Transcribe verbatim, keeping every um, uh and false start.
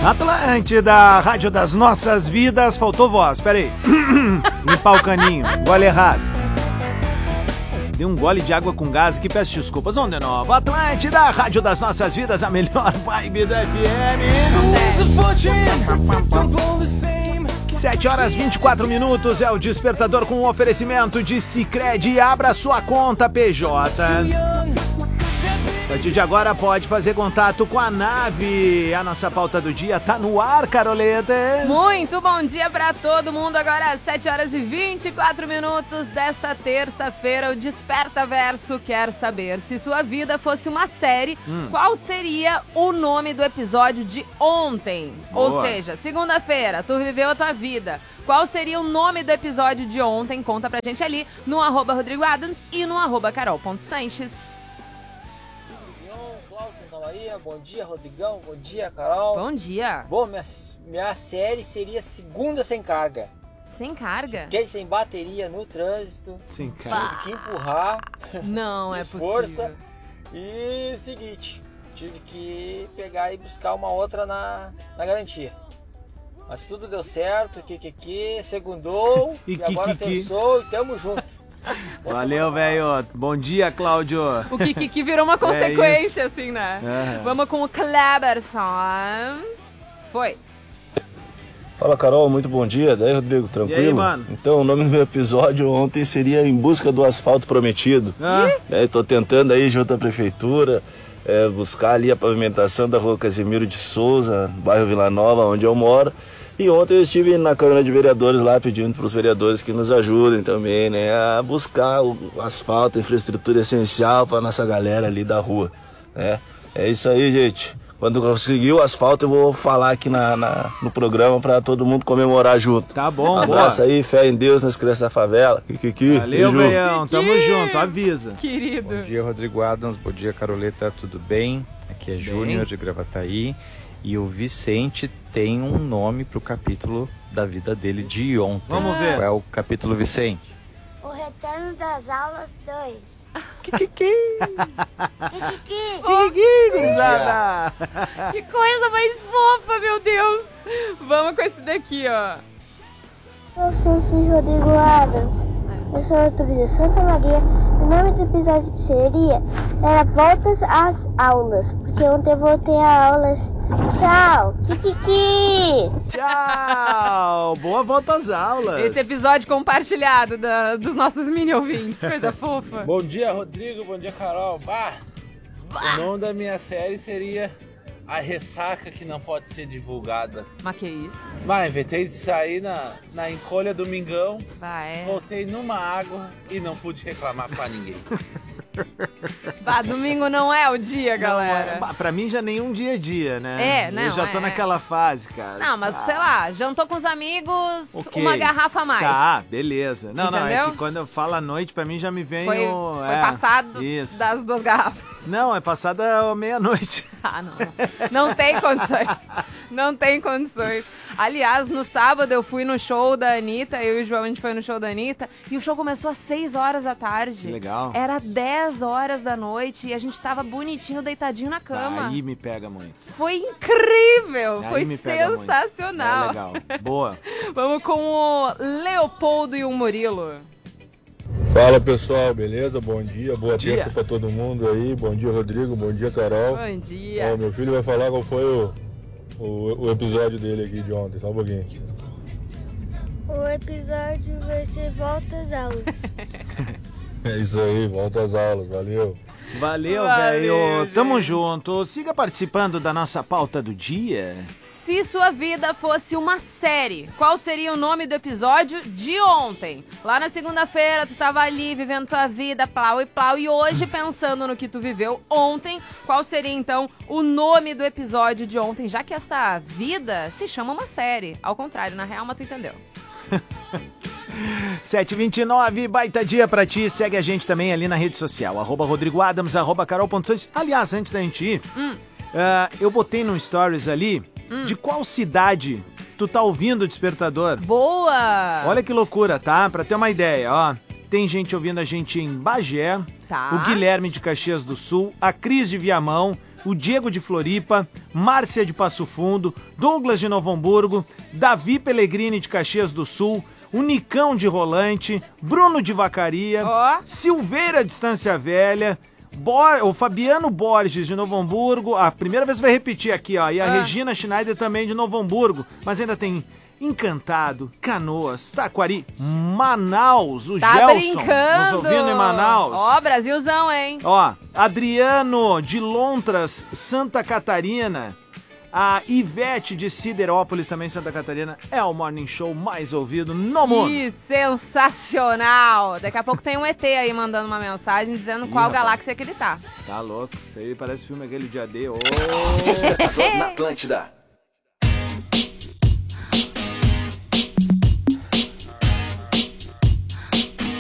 Atlântida, Rádio das Nossas Vidas. Faltou voz, peraí. Limpar o caninho, gole errado. Dei um gole de água com gás aqui, peço desculpas. Vamos de novo. Atlântida, Rádio das Nossas Vidas, a melhor vibe do F M. sete horas e vinte e quatro minutos é o despertador com um oferecimento de Sicredi. Abra sua conta P J. A partir de agora pode fazer contato com a nave. A nossa pauta do dia tá no ar, Caroleta. Muito bom dia pra todo mundo. Agora às sete horas e vinte e quatro minutos desta terça-feira, o Desperta Verso quer saber se sua vida fosse uma série, hum. qual seria o nome do episódio de ontem? Boa. Ou seja, segunda-feira, tu viveu a tua vida. Qual seria o nome do episódio de ontem? Conta pra gente ali no arroba Rodrigo Adams e no arroba carol.sanches. Bom dia, Rodrigão. Bom dia, Carol. Bom dia. Bom, minha, minha série seria Segunda Sem Carga. Sem carga? Fiquei sem bateria no trânsito. Sem carga. Tive que empurrar. Não é força. possível. E seguinte, tive que pegar e buscar uma outra na, na garantia. Mas tudo deu certo, que que que, segundou, e, e que, agora que, terçou que. E tamo junto. Valeu, velho. Bom dia, Cláudio. O que, que, que virou uma consequência, é assim, né? É. Vamos com o Kleberson. Foi. Fala, Carol. Muito bom dia. Daí, Rodrigo, tranquilo? E aí, mano? Então, o nome do meu episódio ontem seria Em Busca do Asfalto Prometido. Ah. É, tô tentando aí, junto à prefeitura, é, buscar ali a pavimentação da rua Casimiro de Souza, bairro Vila Nova, onde eu moro. E ontem eu estive na Câmara de Vereadores lá pedindo para os vereadores que nos ajudem também, né, a buscar o asfalto, a infraestrutura essencial para nossa galera ali da rua, né? É isso aí, gente. Quando conseguir o asfalto eu vou falar aqui na, na, no programa para todo mundo comemorar junto. Tá bom, abraço aí, fé em Deus nas crianças da favela. Kikiki. Valeu, veião. Tamo junto, avisa. Querido. Bom dia, Rodrigo Adams. Bom dia, Caroleta. Tudo bem? Aqui é Júnior de Gravataí. E o Vicente tem um nome pro capítulo da vida dele de ontem. Vamos ver. Qual é o capítulo, Vicente? O Retorno das Aulas dois. Kikiki. Kikiki. Kikiki, gurizada. Que coisa mais fofa, meu Deus. Vamos com esse daqui, ó. Eu sou o Rodrigo Adams. Eu sou Arthur de Santa Maria. O nome do episódio seria era Voltas às Aulas. Porque ontem eu voltei a aulas. Tchau! Kikiki! Tchau! Boa volta às aulas! Esse episódio compartilhado da, dos nossos mini ouvintes, coisa fofa. Bom dia, Rodrigo, bom dia, Carol. Bah, bah. O nome da minha série seria A Ressaca Que Não Pode Ser Divulgada. Mas que isso? Bah, inventei de sair na, na encolha domingão, bah, é. voltei numa água e não pude reclamar pra ninguém. Bah, domingo não é o dia, galera. Não, é, pra mim já nenhum dia a dia, né? É, não, eu já tô é. naquela fase, cara. Não, mas ah. sei lá, jantou com os amigos, okay. uma garrafa a mais. Tá, beleza. Não, entendeu? não, é que quando eu falo à noite, pra mim já me vem foi, o... Foi é, passado isso. das duas garrafas. Não, é passada meia-noite. Ah, não. Não tem condições. Não tem condições. Aliás, no sábado eu fui no show da Anitta, eu e o João, a gente foi no show da Anitta, e o show começou às seis horas da tarde. Que legal. Era dez horas da noite e a gente tava bonitinho, deitadinho na cama. Aí me pega muito. Foi incrível, Aí foi me pega sensacional. É legal, boa. Vamos com o Leopoldo e o Murilo. Fala, pessoal, beleza? Bom dia, boa dia. terça pra todo mundo aí. Bom dia, Rodrigo, bom dia, Carol. Bom dia. Ó, meu filho vai falar qual foi o, o, o episódio dele aqui de ontem, só um pouquinho. O episódio vai ser Volta às Aulas. É isso aí, volta às aulas, valeu. Valeu, Valeu, velho. Tamo gente. junto. Siga participando da nossa pauta do dia. Se sua vida fosse uma série, qual seria o nome do episódio de ontem? Lá na segunda-feira, tu tava ali vivendo tua vida, plau e plau, e hoje pensando no que tu viveu ontem, qual seria então o nome do episódio de ontem? Já que essa vida se chama uma série. Ao contrário, na real, mas tu entendeu. sete e vinte e nove, baita dia pra ti. Segue a gente também ali na rede social, arroba Rodrigo Adams, arroba Carol.Santos. Aliás, antes da gente ir, Hum. uh, eu botei no Stories ali Hum. de qual cidade tu tá ouvindo o Despertador. Boa! Olha que loucura, tá? Pra ter uma ideia, ó. Tem gente ouvindo a gente em Bagé, Tá. o Guilherme de Caxias do Sul, a Cris de Viamão, o Diego de Floripa, Márcia de Passo Fundo, Douglas de Novo Hamburgo, Davi Pellegrini de Caxias do Sul, o Nicão de Rolante, Bruno de Vacaria, oh. Silveira de Estância Velha, Bor, o Fabiano Borges de Novo Hamburgo, a primeira vez vai repetir aqui, ó, e a ah. Regina Schneider também de Novo Hamburgo, mas ainda tem Encantado, Canoas, Taquari, Manaus, o tá Gelson, brincando. nos ouvindo em Manaus. Ó, Brasilzão, hein? Ó, Adriano de Lontras, Santa Catarina, a Ivete de Siderópolis, também Santa Catarina, é o morning show mais ouvido no mundo. Que sensacional! Daqui a pouco tem um E T aí mandando uma mensagem dizendo Ih, qual rapaz. galáxia que ele tá. Tá louco, isso aí parece filme aquele dia D. Oh. Despertador na Atlântida.